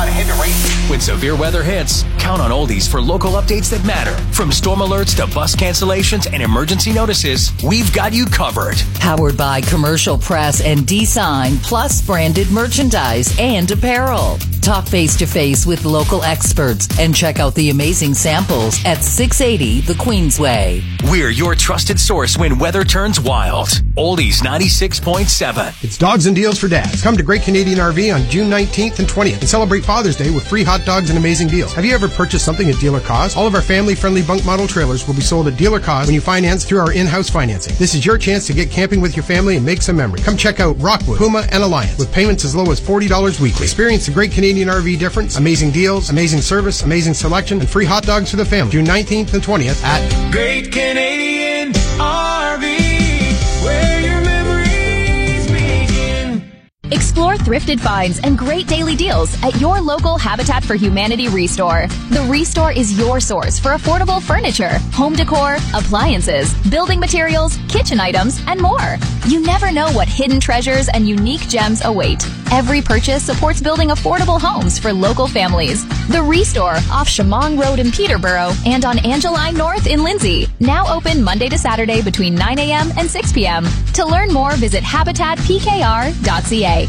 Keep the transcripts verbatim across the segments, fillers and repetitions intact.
lot of heavy rain. When severe weather hits, count on Oldies for local updates that matter. From storm alerts to bus cancellations and emergency notices, we've got you covered. Powered by Commercial Press and D-Sign, plus branded merchandise and apparel. Talk face-to-face with local experts and check out the amazing samples at six eighty The Queensway. We're your trusted source when weather turns wild. Oldies ninety-six point seven. It's Dogs and Deals for Dads. Come to Great Canadian R V on June nineteenth and twentieth and celebrate Father's Day with free hot dogs and amazing deals. Have you ever purchased something at dealer cost? All of our family-friendly bunk model trailers will be sold at dealer cost when you finance through our in-house financing. This is your chance to get camping with your family and make some memory. Come check out Rockwood, Puma, and Alliance with payments as low as forty dollars weekly. Experience the Great Canadian R V difference, amazing deals, amazing service, amazing selection, and free hot dogs for the family. June nineteenth and twentieth at Great Canadian R V, where your memories begin. Explore thrifted finds and great daily deals at your local Habitat for Humanity Restore. The Restore is your source for affordable furniture, home decor, appliances, building materials, kitchen items, and more. You never know what hidden treasures and unique gems await. Every purchase supports building affordable homes for local families. The Restore off Shamong Road in Peterborough and on Angeline North in Lindsay. Now open Monday to Saturday between nine a.m. and six p.m. To learn more, visit habitat p k r dot c a.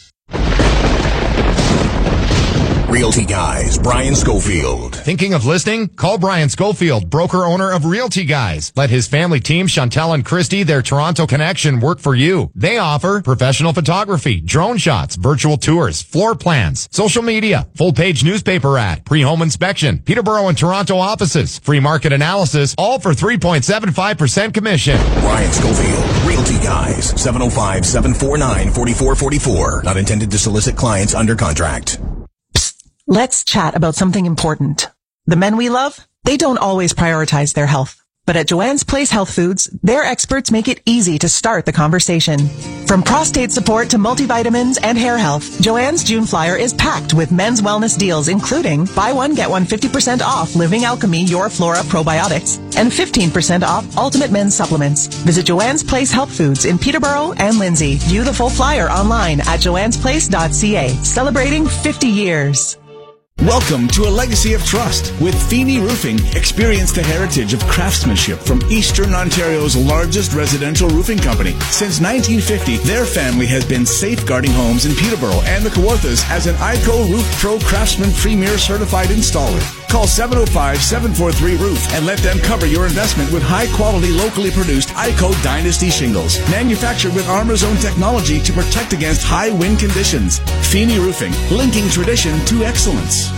Realty Guys, Brian Schofield. Thinking of listing? Call Brian Schofield, broker owner of Realty Guys. Let his family team, Chantel and Christy, their Toronto connection, work for you. They offer professional photography, drone shots, virtual tours, floor plans, social media, full-page newspaper ad, pre-home inspection, Peterborough and Toronto offices, free market analysis, all for three point seven five percent commission. Brian Schofield, Realty Guys, seven oh five, seven four nine, four four four four. Not intended to solicit clients under contract. Let's chat about something important. The men we love, they don't always prioritize their health. But at Joanne's Place Health Foods, their experts make it easy to start the conversation. From prostate support to multivitamins and hair health, Joanne's June flyer is packed with men's wellness deals, including buy one, get one fifty percent off Living Alchemy Your Flora probiotics and fifteen percent off Ultimate Men's supplements. Visit Joanne's Place Health Foods in Peterborough and Lindsay. View the full flyer online at joannes place dot c a. Celebrating fifty years. Welcome to a legacy of trust. With Feeney Roofing, experience the heritage of craftsmanship from Eastern Ontario's largest residential roofing company. Since nineteen fifty, their family has been safeguarding homes in Peterborough and the Kawarthas as an I C O Roof Pro Craftsman Premier Certified Installer. Call seven oh five, seven four three, roof and let them cover your investment with high-quality, locally produced I C O Dynasty shingles. Manufactured with Armor-Zone technology to protect against high wind conditions. Feeney Roofing, linking tradition to excellence.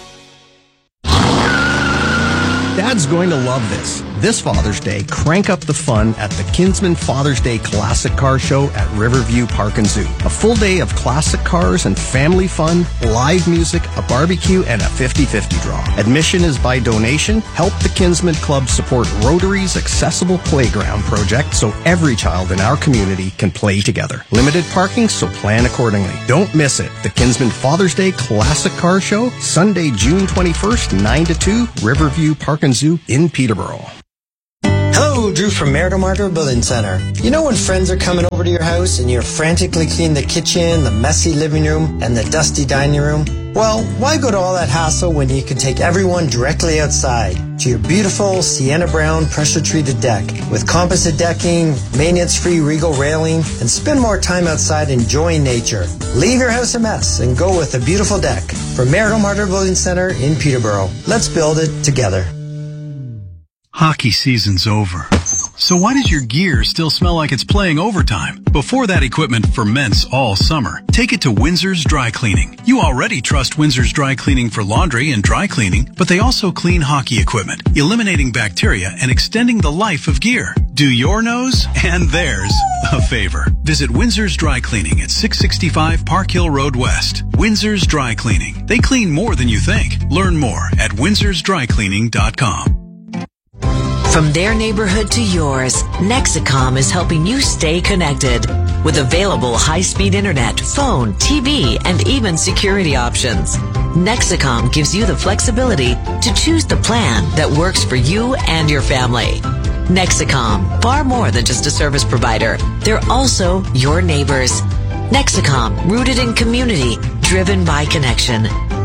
Dad's going to love this. This Father's Day, crank up the fun at the Kinsman Father's Day Classic Car Show at Riverview Park and Zoo. A full day of classic cars and family fun, live music, a barbecue, and a fifty-fifty draw. Admission is by donation. Help the Kinsman Club support Rotary's Accessible Playground project so every child in our community can play together. Limited parking, so plan accordingly. Don't miss it. The Kinsman Father's Day Classic Car Show, Sunday, June twenty-first, nine to two, Riverview Park and Zoo in Peterborough. Hello, Drew from Marital Martyr Building Center. You know when friends are coming over to your house and you're frantically cleaning the kitchen, the messy living room, and the dusty dining room? Well, why go to all that hassle when you can take everyone directly outside to your beautiful sienna brown pressure-treated deck with composite decking, maintenance-free Regal railing, and spend more time outside enjoying nature. Leave your house a mess and go with a beautiful deck from Marital Martyr Building Center in Peterborough. Let's build it together. Hockey season's over. So why does your gear still smell like it's playing overtime? Before that equipment ferments all summer, take it to Windsor's Dry Cleaning. You already trust Windsor's Dry Cleaning for laundry and dry cleaning, but they also clean hockey equipment, eliminating bacteria and extending the life of gear. Do your nose and theirs a favor. Visit Windsor's Dry Cleaning at six sixty-five Park Hill Road West. Windsor's Dry Cleaning. They clean more than you think. Learn more at windsors dry cleaning dot com. From their neighborhood to yours, Nexicom is helping you stay connected with available high-speed internet, phone, T V, and even security options. Nexicom gives you the flexibility to choose the plan that works for you and your family. Nexicom, far more than just a service provider. They're also your neighbors. Nexicom, rooted in community, driven by connection.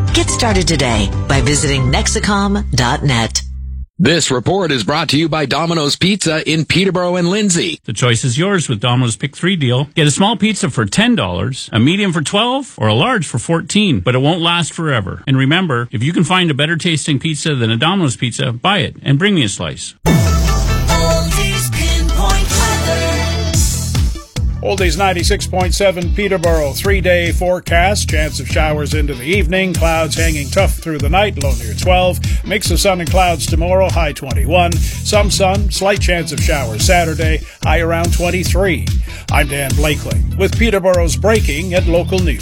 Get started today by visiting Nexicom dot net. This report is brought to you by Domino's Pizza in Peterborough and Lindsay. The choice is yours with Domino's Pick three deal. Get a small pizza for ten dollars, a medium for twelve dollars, or a large for fourteen dollars, but it won't last forever. And remember, if you can find a better tasting pizza than a Domino's pizza, buy it and bring me a slice. Oldies ninety-six point seven Peterborough, three-day forecast. Chance of showers into the evening. Clouds hanging tough through the night, low near twelve. Mix of sun and clouds tomorrow, high twenty-one. Some sun, slight chance of showers Saturday, high around twenty-three. I'm Dan Blakely with Peterborough's breaking at Local News.